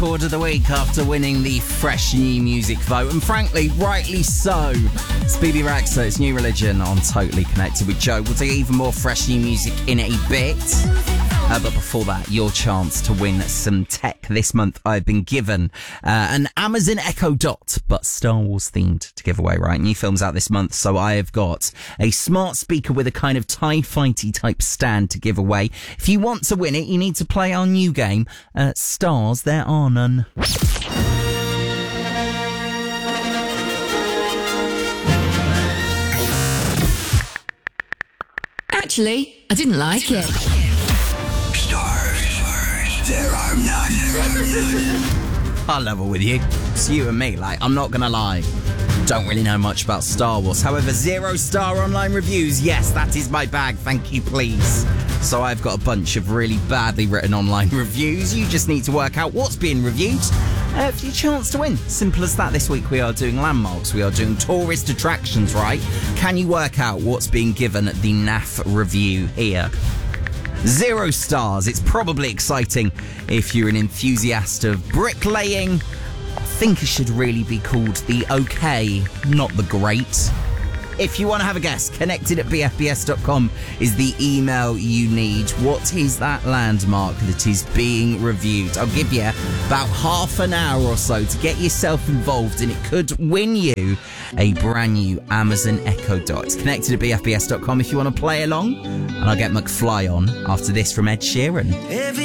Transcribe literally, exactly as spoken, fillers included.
Record of the Week after winning the Fresh New Music vote, and frankly, rightly so. It's B B Rexa, it's New Religion on Totally Connected with Joe. We'll do even more Fresh New Music in a bit. Uh, but before that, your chance to win some tech. This month I've been given uh, an Amazon Echo Dot, but Star Wars themed to give away, right? New films out this month, so I have got a smart speaker with a kind of TIE Fighty type stand to give away. If you want to win it, you need to play our new game, uh, Stars There Are None. Actually, I didn't like it. There are none. I'll level with you. It's you and me, like, I'm not gonna lie. Don't really know much about Star Wars. However, zero star online reviews, yes, that is my bag, thank you, please. So I've got a bunch of really badly written online reviews. You just need to work out what's being reviewed uh, for your chance to win. Simple as that. This week we are doing landmarks, we are doing tourist attractions, right? Can you work out what's being given the N A F review here? Zero stars. It's probably exciting if you're an enthusiast of bricklaying. I think it should really be called the okay, not the great. If you want to have a guess, connected at b f b s dot com is the email you need. What is that landmark that is being reviewed? I'll give you about half an hour or so to get yourself involved, and it could win you a brand new Amazon Echo Dot. It's connected at b f b s dot com if you want to play along, and I'll get McFly on after this from Ed Sheeran.